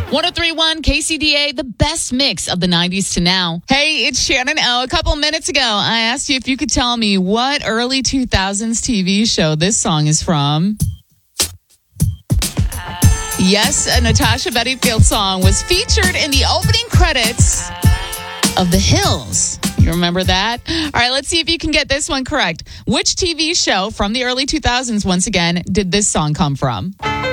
103.1 KCDA, the best mix of the 90s to now. Hey, it's Shannon O. A couple minutes ago, I asked you if you could tell me what early 2000s TV show this song is from. Yes, a Natasha Bedingfield song was featured in the opening credits of The Hills. You remember that? All right, let's see if you can get this one correct. Which TV show from the early 2000s, once again, did this song come from?